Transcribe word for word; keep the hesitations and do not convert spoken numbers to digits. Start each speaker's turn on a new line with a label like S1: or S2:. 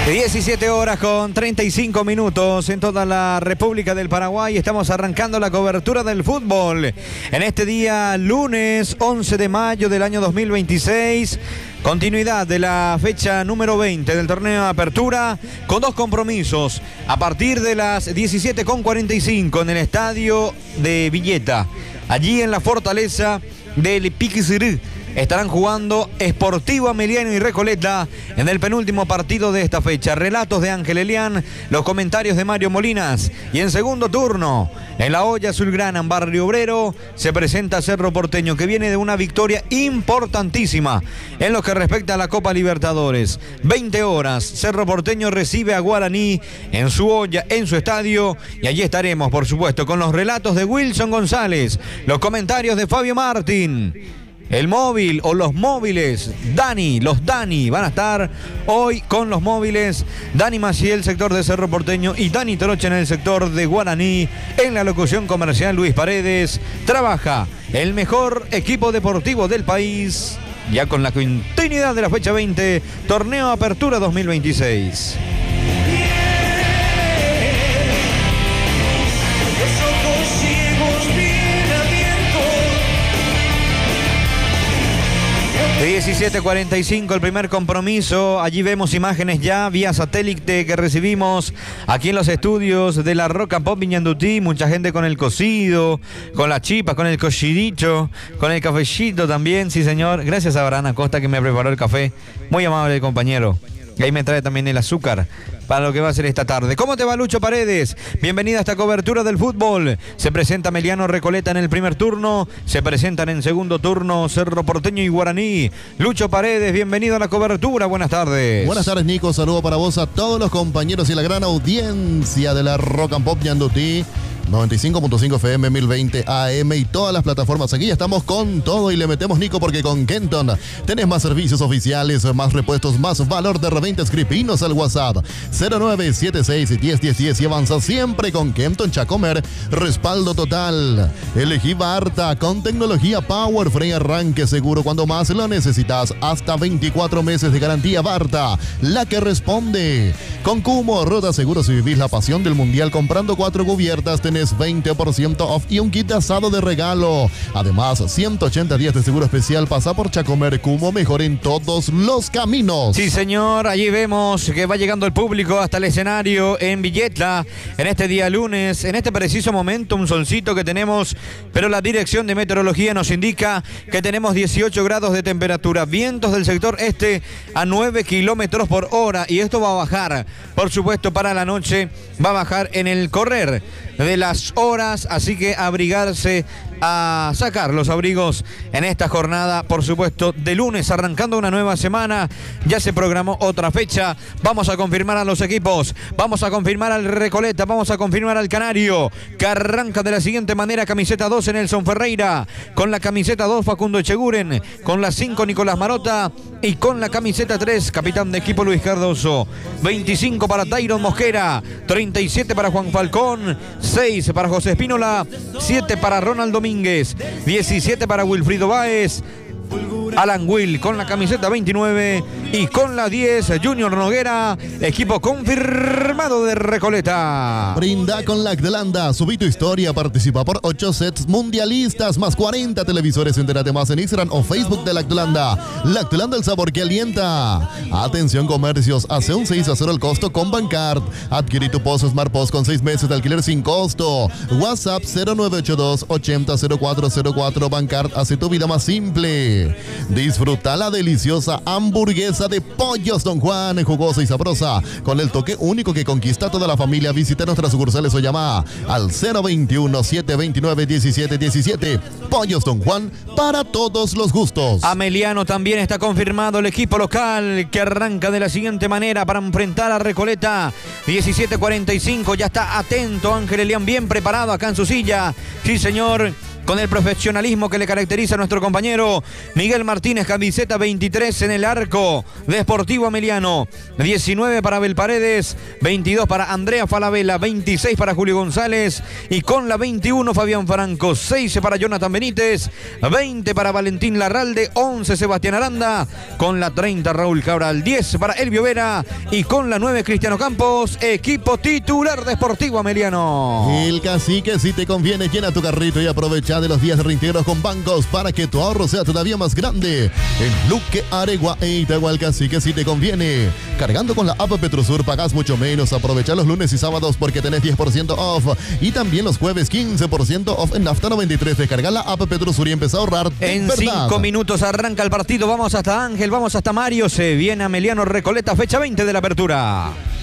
S1: diecisiete horas con treinta y cinco minutos en toda la República del Paraguay. Estamos arrancando la cobertura del fútbol en este día lunes once de mayo del año dos mil veintiséis. Continuidad de la fecha número veinte del torneo de apertura con dos compromisos a partir de las diecisiete con cuarenta y cinco en el estadio de Villeta. Allí en la fortaleza del Piquisirú estarán jugando Sportivo Ameliano y Recoleta en el penúltimo partido de esta fecha. Relatos de Ángel Elián, los comentarios de Mario Molinas. Y en segundo turno, en la olla azulgrana en Barrio Obrero, se presenta Cerro Porteño, que viene de una victoria importantísima en lo que respecta a la Copa Libertadores. veinte horas, Cerro Porteño recibe a Guaraní en su olla, en su estadio. Y allí estaremos, por supuesto, con los relatos de Wilson González, los comentarios de Fabio Martín. El móvil o los móviles, Dani, los Dani van a estar hoy con los móviles. Dani Maciel, sector de Cerro Porteño, y Dani Torocha en el sector de Guaraní. En la locución comercial, Luis Paredes. Trabaja el mejor equipo deportivo del país, ya con la continuidad de la fecha veinte, Torneo Apertura dos mil veintiséis. diecisiete cuarenta y cinco el primer compromiso. Allí vemos imágenes ya vía satélite que recibimos aquí en los estudios de la Rock and Pop Viñandutí. Mucha gente con el cocido, con las chipas, con el cochidito, con el cafecito también. Sí, señor. Gracias a Abraham Acosta, que me preparó el café. Muy amable, compañero. Y ahí me trae también el azúcar para lo que va a ser esta tarde. ¿Cómo te va, Lucho Paredes? Bienvenida a esta cobertura del fútbol. Se presenta Ameliano Recoleta en el primer turno. Se presentan en segundo turno Cerro Porteño y Guaraní. Lucho Paredes, bienvenido a la cobertura. Buenas tardes.
S2: Buenas tardes, Nico. Saludo para vos, a todos los compañeros y la gran audiencia de la Rock and Pop Viñandutí. noventa y cinco punto cinco F M, mil veinte A M y todas las plataformas. Aquí ya estamos con todo y le metemos, Nico, porque con Kenton tenés más servicios oficiales, más repuestos, más valor de reventa. Escribinos al WhatsApp cero nueve siete seis, uno cero uno cero y avanza siempre con Kenton Chacomer. Respaldo total. Elegí Barta con tecnología Power, free arranque seguro cuando más lo necesitas. Hasta veinticuatro meses de garantía. Barta, la que responde. Con Cumo, Rota Seguro, si vivís la pasión del mundial, comprando cuatro cubiertas tenés veinte por ciento off y un kit de asado de regalo. Además, ciento ochenta días de seguro especial. Pasa por Chacomer. Cumo, mejor en todos los caminos.
S1: Sí, señor. Allí vemos que va llegando el público hasta el escenario en Villeta en este día lunes. En este preciso momento, un solcito que tenemos, pero la dirección de meteorología nos indica que tenemos dieciocho grados de temperatura. Vientos del sector este a nueve kilómetros por hora. Y esto va a bajar, por supuesto, para la noche. Va a bajar en el correr de las horas, así que abrigarse, a sacar los abrigos en esta jornada, por supuesto, de lunes, arrancando una nueva semana. Ya se programó otra fecha. Vamos a confirmar a los equipos, vamos a confirmar al Recoleta, vamos a confirmar al Canario, que arranca de la siguiente manera: camiseta dos Nelson Ferreira, con la camiseta dos Facundo Echeguren, con la cinco Nicolás Marota y con la camiseta tres capitán de equipo Luis Cardoso. veinticinco para Tyron Mosquera, treinta y siete para Juan Falcón, seis para José Espínola, siete para Ronald Domínguez, diecisiete para Wilfrido Báez, Alan Will con la camiseta veintinueve y con la diez Junior Noguera, equipo confirmado de Recoleta.
S2: Brinda con Lactelanda, subí tu historia, participa por ocho sets mundialistas más cuarenta televisores. Entérate más en Instagram o Facebook de Lactelanda. Lactelanda, el sabor que alienta. Atención comercios, hace un seis a cero el costo con Bancard. Adquirí tu Pozo Smart Post con seis meses de alquiler sin costo. WhatsApp cero nueve ocho dos, ochenta, cero cuatro cero cuatro. Bancard hace tu vida más simple. Disfruta la deliciosa hamburguesa de Pollos Don Juan, jugosa y sabrosa, con el toque único que conquista a toda la familia. Visita nuestras sucursales o llama al cero veintiuno, setecientos veintinueve, diecisiete diecisiete. Pollos Don Juan, para todos los gustos.
S1: Ameliano también está confirmado el equipo local, que arranca de la siguiente manera para enfrentar a Recoleta. diecisiete cuarenta y cinco, ya está atento Ángel Elián, bien preparado acá en su silla. Sí, señor. con el profesionalismo que le caracteriza a nuestro compañero Miguel Martínez, camiseta veintitrés en el arco de Sportivo Emiliano, diecinueve para Abel Paredes, veintidós para Andrea Falabella, veintiséis para Julio González y con la veintiuno Fabián Franco, seis para Jonathan Benítez, veinte para Valentín Larralde, once Sebastián Aranda, con la treinta Raúl Cabral, diez para Elvio Vera y con la nueve Cristiano Campos, equipo titular de Sportivo Emiliano.
S2: El Cacique, si te conviene, llena tu carrito y aprovecha de los días reintegros con bancos para que tu ahorro sea todavía más grande. En Luque, Aregua e Itagua, el Cacique, si te conviene. Cargando con la app Petrosur pagas mucho menos. Aprovecha los lunes y sábados porque tenés diez por ciento off. Y también los jueves quince por ciento off en Nafta noventa y tres. Descarga la app Petrosur y empieza a ahorrar.
S1: En cinco minutos arranca el partido. Vamos hasta Ángel, vamos hasta Mario. Se viene Emiliano Recoleta, fecha veinte de la apertura.